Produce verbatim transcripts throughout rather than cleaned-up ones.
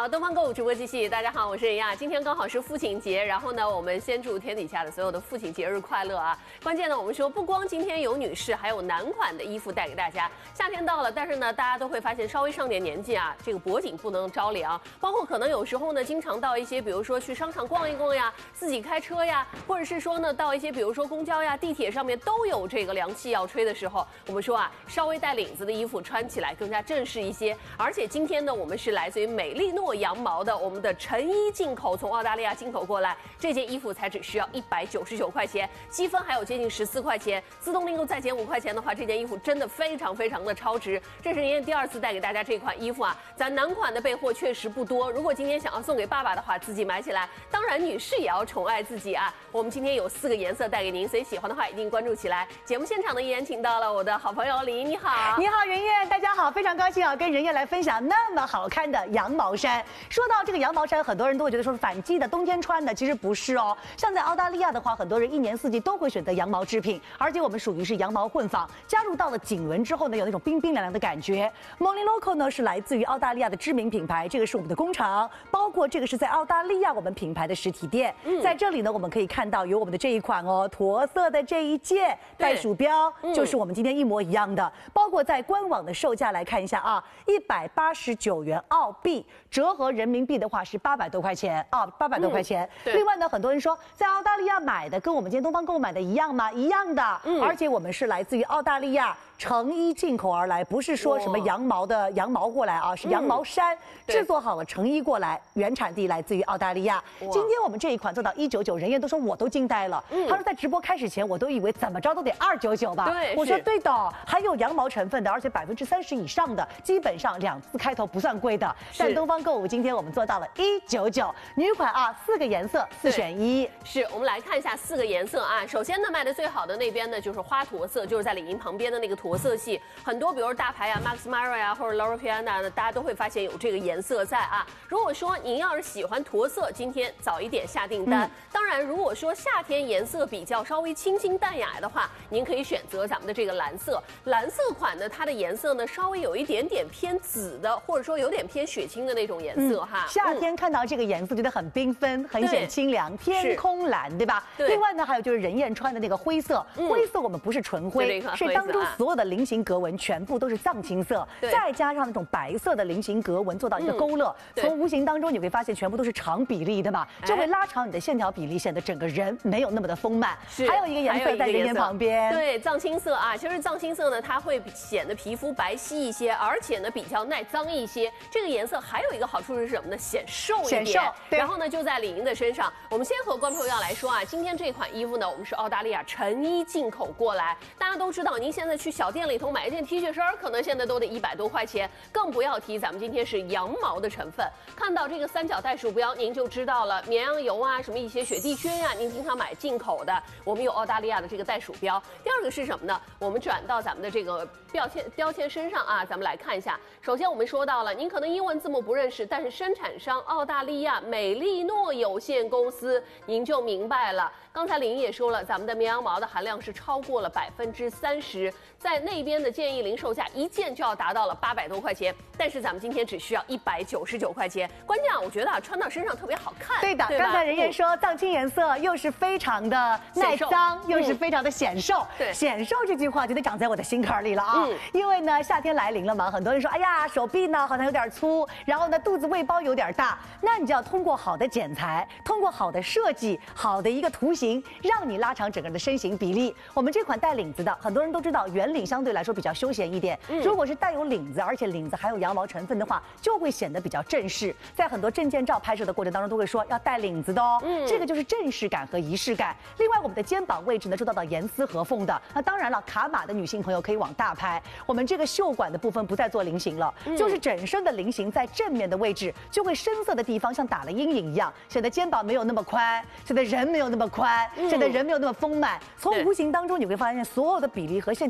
好，东方购物直播继续，大家好，我是任亚。今天刚好是父亲节，然后呢，我们先祝天底下的所有的父亲节日快乐啊！关键呢，我们说不光今天有女士，还有男款的衣服带给大家。夏天到了，但是呢，大家都会发现稍微上点年纪啊，这个脖颈不能着凉，包括可能有时候呢，经常到一些，比如说去商场逛一逛呀，自己开车呀，或者是说呢，到一些比如说公交呀、地铁上面都有这个凉气要吹的时候，我们说啊，稍微带领子的衣服穿起来更加正式一些。而且今天呢，我们是来自于美丽诺羊毛的我们的成衣进口，从澳大利亚进口过来，这件衣服才只需要一百九十九块钱，积分还有接近十四块钱，自动订购再减五块钱的话，这件衣服真的非常非常的超值。这是您第二次带给大家这款衣服啊，咱男款的备货确实不多，如果今天想要送给爸爸的话，自己买起来。当然，女士也要宠爱自己啊。我们今天有四个颜色带给您，所以喜欢的话一定关注起来。节目现场呢，依然请到了我的好朋友李莹，你好， 你好，任燕，大家好，非常高兴啊，跟任燕来分享那么好看的羊毛衫。说到这个羊毛衫，很多人都会觉得说是反季的，冬天穿的，其实不是哦。像在澳大利亚的话，很多人一年四季都会选择羊毛制品，而且我们属于是羊毛混纺，加入到了颈纹之后呢，有那种冰冰凉凉的感觉。Molly Local 呢是来自于澳大利亚的知名品牌，这个是我们的工厂，包括这个是在澳大利亚我们品牌的实体店。嗯、在这里呢，我们可以看到有我们的这一款哦，驼色的这一件带鼠标，嗯、就是我们今天一模一样的。包括在官网的售价来看一下啊，一百八十九元澳币，折合人民币的话是八百多块钱啊，八百多块钱。嗯、另外呢，很多人说在澳大利亚买的跟我们今天东方购物买的一样吗？一样的，嗯、而且我们是来自于澳大利亚。成衣进口而来，不是说什么羊毛的羊毛过来啊，是羊毛衫、嗯、制作好了成衣过来，原产地来自于澳大利亚。今天我们这一款做到一九九，人家都说我都惊呆了。嗯、他说在直播开始前，我都以为怎么着都得二九九吧。 对， 我说对的，还有羊毛成分的，而且百分之三十以上的，基本上两字开头不算贵的。但东方购物今天我们做到了一九九，女款啊，四个颜色，四选一。 是我们来看一下四个颜色啊。首先呢，卖的最好的那边呢就是花驼色，就是在李莹旁边的那个驼色系，很多比如大牌啊 Max Mara 呀、啊、或者 Loro Piana 呢，大家都会发现有这个颜色在啊。如果说您要是喜欢驼色，今天早一点下订单。嗯、当然，如果说夏天颜色比较稍微清新淡雅的话，您可以选择咱们的这个蓝色。蓝色款呢，它的颜色呢稍微有一点点偏紫的，或者说有点偏血青的那种颜色哈。 嗯、夏天看到这个颜色，觉得很缤纷，很显清凉，天空蓝，对吧？对。另外呢，还有就是任燕穿的那个灰色，嗯、灰色我们不是纯灰，是当中所有的菱形格纹全部都是藏青色，再加上那种白色的菱形格纹，做到一个勾勒。嗯、从无形当中你会发现，全部都是长比例的嘛，就会拉长你的线条比例，显得整个人没有那么的丰满。还有一个颜色在人眼旁边， 对，藏青色啊。其实藏青色呢，它会显得皮肤白皙一些，而且呢比较耐脏一些。这个颜色还有一个好处是什么呢？显瘦一点。显瘦。然后呢，就在李莹的身上。我们先和观众朋友来说啊，今天这款衣服呢，我们是澳大利亚成衣进口过来。大家都知道，您现在去小店里头买一件 T 恤衫，可能现在都得一百多块钱，更不要提咱们今天是羊毛的成分。看到这个三角带鼠标，您就知道了，绵羊油啊，什么一些雪地靴呀、啊，您经常买进口的，我们有澳大利亚的这个带鼠标。第二个是什么呢？我们转到咱们的这个标签标签身上啊，咱们来看一下。首先我们说到了，您可能英文字母不认识，但是生产商澳大利亚美利诺有限公司，您就明白了。刚才林也说了，咱们的绵羊毛的含量是超过了百分之三十，在那边的建议零售价一件就要达到了八百多块钱，但是咱们今天只需要一百九十九块钱。关键啊，我觉得啊，穿到身上特别好看。 对的，对刚才任燕说藏青颜色又是非常的耐脏，又是非常的显瘦。对，显瘦这句话就得长在我的心坎里了啊。嗯，因为呢，夏天来临了嘛，很多人说，哎呀，手臂呢好像有点粗，然后呢肚子胃包有点大，那你就要通过好的剪裁，通过好的设计，好的一个图形，让你拉长整个人的身形比例。我们这款带领子的，很多人都知道圆领相对来说比较休闲一点，嗯、如果是带有领子，而且领子还有羊毛成分的话，就会显得比较正式。在很多证件照拍摄的过程当中，都会说要带领子的哦，嗯、这个就是正式感和仪式感。另外，我们的肩膀位置呢，做到了严丝合缝的。那当然了，卡码的女性朋友可以往大拍。我们这个袖管的部分不再做菱形了，嗯、就是整身的菱形在正面的位置，就会深色的地方像打了阴影一样，显得肩膀没有那么宽，显得人没有那么宽，显得人没有那么丰满。从无形当中你会发现，所有的比例和线条和视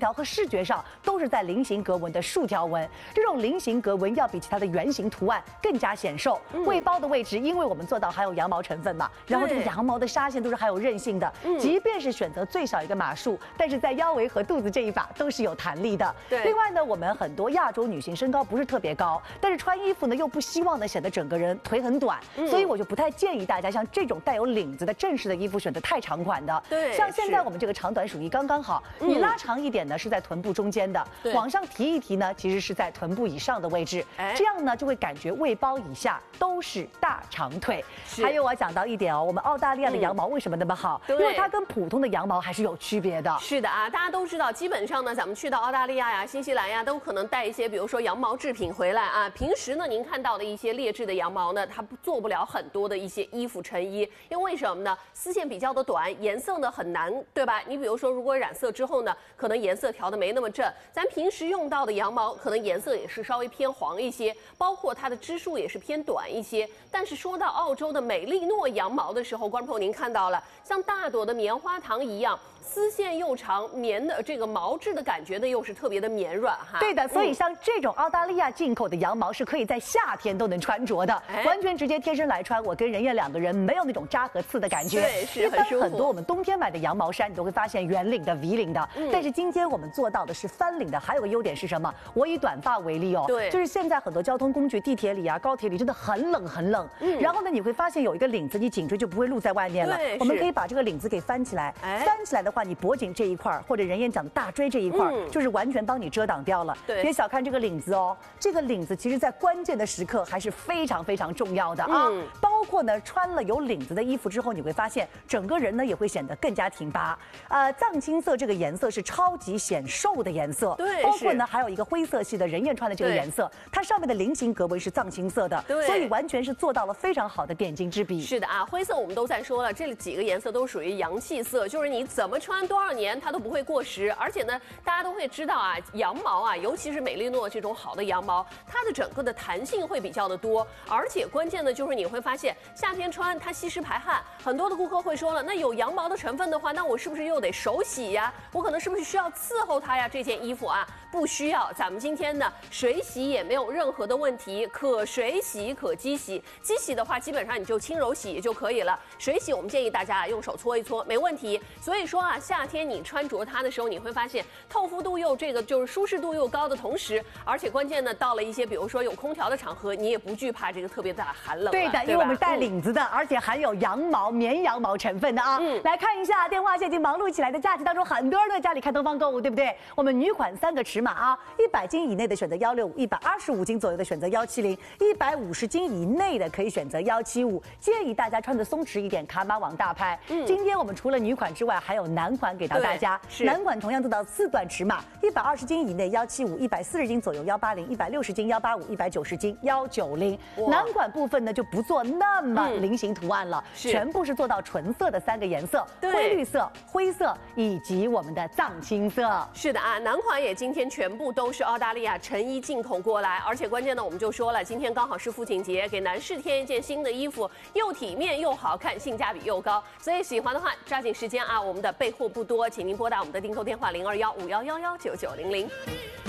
视觉上都是在菱形格纹的竖条纹。这种菱形格纹要比其他的圆形图案更加显瘦。嗯、胃包的位置，因为我们做到含有羊毛成分嘛，然后这个羊毛的纱线都是含有韧性的，嗯、即便是选择最小一个码数，但是在腰围和肚子这一把都是有弹力的。 对。 另外呢，我们很多亚洲女性身高不是特别高，但是穿衣服呢又不希望呢显得整个人腿很短，嗯、所以我就不太建议大家像这种带有领子的正式的衣服选择太长款的。 对。 像现在我们这个长短属于刚刚好，嗯、你拉长一点呢是在臀部中间的，往上提一提呢其实是在臀部以上的位置，哎、这样呢就会感觉胃包以下都是大长腿。还有我要讲到一点哦，我们澳大利亚的羊毛为什么那么好？嗯、因为它跟普通的羊毛还是有区别的。 是的啊，大家都知道，基本上呢，咱们去到澳大利亚呀、新西兰呀，都可能带一些，比如说羊毛制品回来啊。平时呢，您看到的一些劣质的羊毛呢，它做不了很多的一些衣服成衣，因为什么呢？丝线比较的短，颜色呢很难，对吧？你比如说，如果染色之后呢，可能颜色调的没那么正。咱平时用到的羊毛，可能颜色也是稍微偏黄一些，包括它的支数也是偏短一些。但是说到澳洲的美利诺羊毛的时候，观众朋友您看到了，像大朵的棉花糖一样。丝线又长，棉的这个毛质的感觉呢，又是特别的绵软哈。 对的，所以像这种澳大利亚进口的羊毛是可以在夏天都能穿着的，哎、完全直接贴身来穿。我跟任燕两个人没有那种扎和刺的感觉， 对，是很舒服。 很多我们冬天买的羊毛衫，你都会发现圆领的、V 领的，嗯、但是今天我们做到的是翻领的。还有个优点是什么？我以短发为例哦， 对， 就是现在很多交通工具，地铁里啊、高铁里真的很冷很冷。嗯，然后呢，你会发现有一个领子，你颈椎就不会露在外面了。 对， 我们可以把这个领子给翻起来，哎、翻起来的话，你脖颈这一块或者人燕讲的大椎这一块，嗯、就是完全帮你遮挡掉了。 对， 别小看这个领子哦，这个领子其实在关键的时刻还是非常非常重要的啊。嗯、包括呢，穿了有领子的衣服之后，你会发现整个人呢也会显得更加挺拔。呃，藏青色这个颜色是超级显瘦的颜色。 对， 包括呢还有一个灰色系的人燕穿的这个颜色，它上面的菱形格纹是藏青色的， 对， 所以完全是做到了非常好的点睛之笔。 是的啊，灰色我们都在说了，这几个颜色都属于洋气色，就是你怎么穿多少年它都不会过时。而且呢，大家都会知道啊，羊毛啊，尤其是美利诺这种好的羊毛，它的整个的弹性会比较的多，而且关键的就是你会发现夏天穿它吸湿排汗。很多的顾客会说了，那有羊毛的成分的话，那我是不是又得手洗呀？我可能是不是需要伺候它呀？这件衣服啊，不需要。咱们今天呢，水洗也没有任何的问题，可水洗可机洗。机洗的话，基本上你就轻柔洗就可以了。水洗我们建议大家用手搓一搓，没问题。所以说啊，夏天你穿着它的时候，你会发现透肤度又这个就是舒适度又高的同时，而且关键呢，到了一些比如说有空调的场合，你也不惧怕这个特别大寒冷。 对的，因为我们带领子的，嗯、而且含有羊毛、绵羊毛成分的啊。嗯，来看一下电话线已经忙碌起来的假期当中，很多人都在家里看东方购物，对不对？我们女款三个尺码啊，一百斤以内的选择幺六五，一百二十五斤左右的选择幺七零，一百五十斤以内的可以选择幺七五。建议大家穿的松弛一点，卡码往大拍。嗯，今天我们除了女款之外，还有男款给到大家。男款同样做到四段尺码，一百二十斤以内幺七五，一百四十斤左右幺八零，一百六十斤幺八五，一百九十斤幺九零。男款部分呢就不做那么菱形图案了，嗯、全部是做到纯色的三个颜色，灰绿色、灰色以及我们的藏青色。 是的啊，男款也今天全部都是澳大利亚成衣进口过来，而且关键呢我们就说了，今天刚好是父亲节，给男士添一件新的衣服，又体面又好看，性价比又高，所以喜欢的话抓紧时间啊，我们的备货不多，请您拨打我们的订购电话零二幺五幺幺幺九九零零。